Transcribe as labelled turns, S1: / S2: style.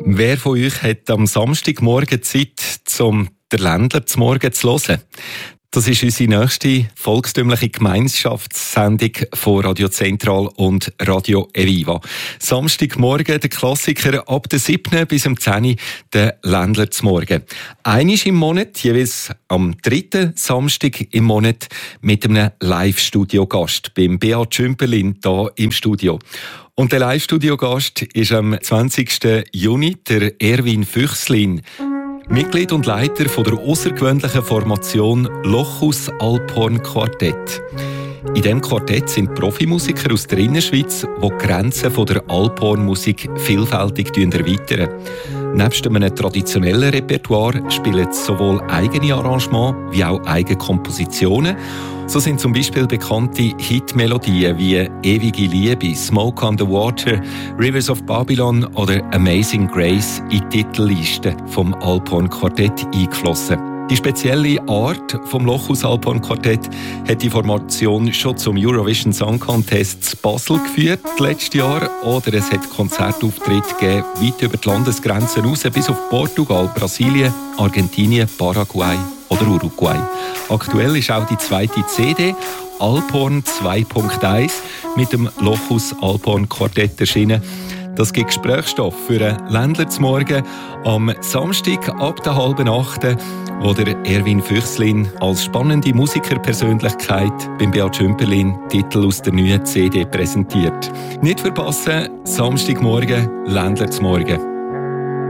S1: Wer von euch hat am Samstagmorgen Zeit, um den Ländler zum Morgen zu hören? Das ist unsere nächste volkstümliche Gemeinschaftssendung von Radio Zentral und Radio Eviva. Samstagmorgen der Klassiker ab der 7. bis um 10. der Ländler zum Morgen. Einmal im Monat, jeweils am 3. Samstag im Monat, mit einem Live-Studio-Gast beim Beat Schümperlin hier im Studio. Und der Live-Studio-Gast ist am 20. Juni der Erwin Füchslin. Mitglied und Leiter von der außergewöhnlichen Formation Lochus Alphorn Quartett. In diesem Quartett sind Profimusiker aus der Innerschweiz, die die Grenzen der Alphorn-Musik vielfältig erweitern. Nebst einem traditionellen Repertoire spielen sowohl eigene Arrangements wie auch eigene Kompositionen. So sind zum Beispiel bekannte Hitmelodien wie «Ewige Liebe», «Smoke on the Water», «Rivers of Babylon» oder «Amazing Grace» in die Titelliste vom Alphorn Quartett eingeflossen. Die spezielle Art vom Lochus Alphorn Quartett hat die Formation schon zum Eurovision Song Contest in Basel geführt letztes Jahr, oder es hat Konzertauftritte gegeben weit über die Landesgrenzen raus bis auf Portugal, Brasilien, Argentinien, Paraguay oder Uruguay. Aktuell ist auch die zweite CD Alphorn 2.1 mit dem Lochus Alphorn Quartett erschienen. Das gibt Gesprächsstoff für einen Ländler zum Morgen am Samstag ab der 7:30, wo der Erwin Füchslin als spannende Musikerpersönlichkeit beim Beat Schümperlin Titel aus der neuen CD präsentiert. Nicht verpassen, Samstagmorgen, Ländler zum Morgen.